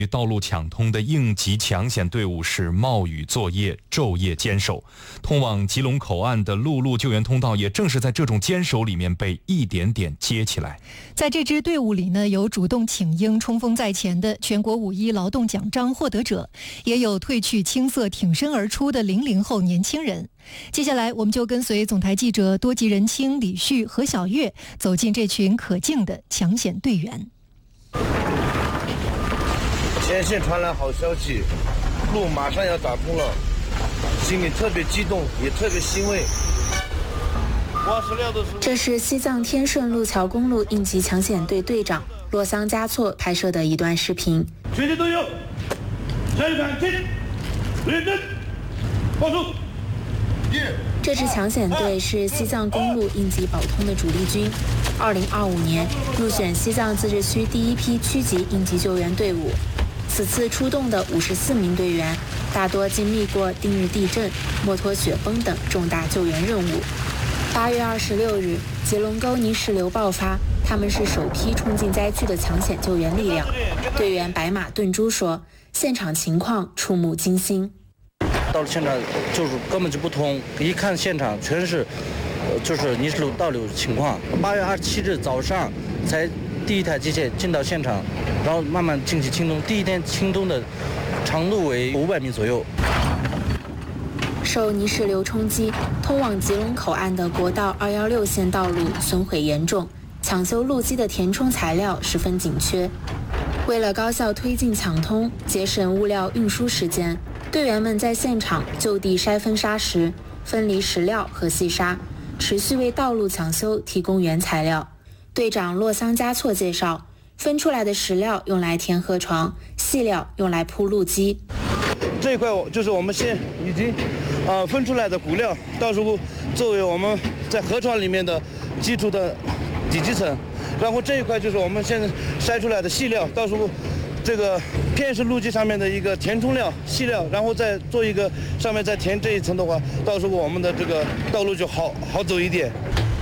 与道路抢通的应急抢险队伍是冒雨作业，昼夜坚守。通往吉隆口岸的陆路救援通道也正是在这种坚守里面被一点点接起来。 在这支队伍里呢，有主动请缨冲锋在前的全国5·1劳动奖章获得者，也有褪去青涩挺身而出的00后年轻人。接下来我们就跟随总台记者多吉仁清、李旭和小月走进这群可敬的抢险队员。 前线传来好消息，路马上要打通了，心里特别激动，也特别欣慰。 这是西藏天顺路桥公路应急抢险队队长洛桑嘉措拍摄的一段视频。 全体都有，下一场进，认真，报数。 这支抢险队是西藏公路应急保通的主力军，2025年入选西藏自治区第一批区级应急救援队伍。此次出动的54名队员，大多经历过定日地震、墨脱雪崩等重大救援任务。8月26日，吉隆沟泥石流爆发，他们是首批冲进灾区的抢险救援力量。队员白马顿珠说：“现场情况触目惊心。 到了现场就是根本就不通，一看现场全是，就是泥石流倒流情况。8月27日早上才第一台机械进到现场，然后慢慢进行清东。第一天清东的长度为500米左右。 受泥石流冲击，通往吉隆口岸的国道216线道路损毁严重，抢修路基的填充材料十分紧缺。为了高效推进抢通，节省物料运输时间，队员们在现场就地筛分砂石，分离石料和细沙，持续为道路抢修提供原材料。队长洛桑嘉措介绍，分出来的石料用来填河床，细料用来铺路基。 这一块就是我们现已经分出来的骨料，到时候作为我们在河床里面的基础的底基层，然后这一块就是我们现在筛出来的细料，到时候这个片式路基上面的一个填充料、细料，然后再做一个上面再填这一层的话，到时候我们的这个道路就好走一点。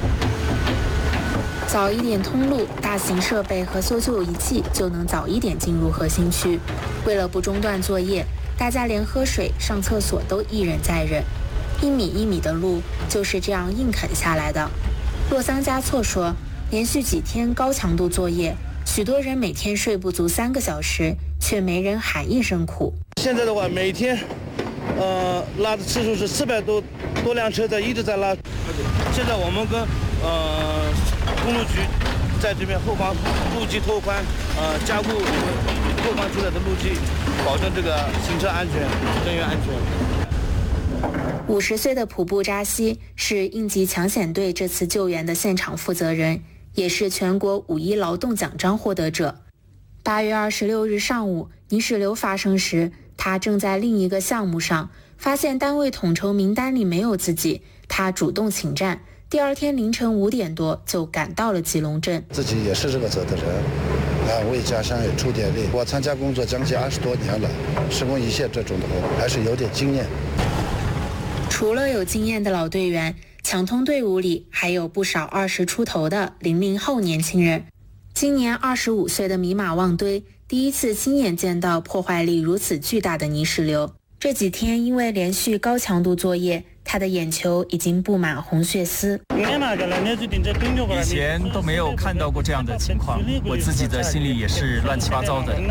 早一点通路，大型设备和搜救仪器就能早一点进入核心区。为了不中断作业，大家连喝水、上厕所都一忍再忍。1米1米的路就是这样硬啃下来的。洛桑嘉措说，连续几天高强度作业，许多人每天睡不足3个小时，却没人喊一声苦。 现在的话，每天拉的次数是400多辆车一直在拉。现在我们跟公路局在这边后方路基拓宽，加固拓宽出来的路基，保证这个行车安全、人员安全。 50岁的普布扎西是应急抢险队这次救援的现场负责人，也是全国5·1劳动奖章获得者。8月26日上午，泥石流发生时，他正在另一个项目上，发现单位统筹名单里没有自己，他主动请战。第二天凌晨5点多就赶到了吉隆镇。 自己也是这个责的人，为家乡也出点力。我参加工作将近20多年了，施工一线这种的还是有点经验。 除了有经验的老队员，抢通队伍里还有不少20出头的00后年轻人。今年25岁的米马旺堆第一次亲眼见到破坏力如此巨大的泥石流。这几天因为连续高强度作业，他的眼球已经布满红血丝。 以前都没有看到过这样的情况，我自己的心里也是乱七八糟的。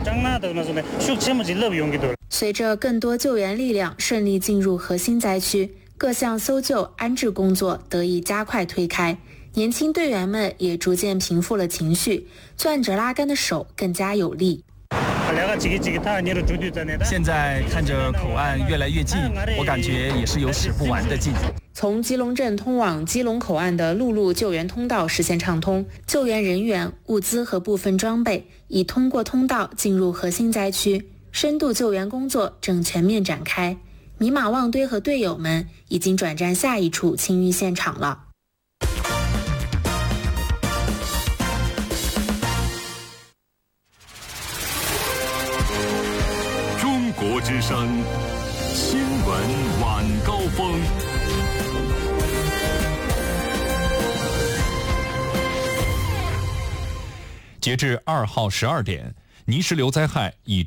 随着更多救援力量顺利进入核心灾区，各项搜救安置工作得以加快推开，年轻队员们也逐渐平复了情绪，攥着拉杆的手更加有力。 现在看着口岸越来越近，我感觉也是有使不完的劲。 从吉隆镇通往基隆口岸的陆路救援通道实现畅通，救援人员、物资和部分装备已通过通道进入核心灾区，深度救援工作正全面展开。米马旺堆和队友们已经转战下一处清淤现场了。 中国之声新闻晚高峰。 截至2号12点，泥石流灾害已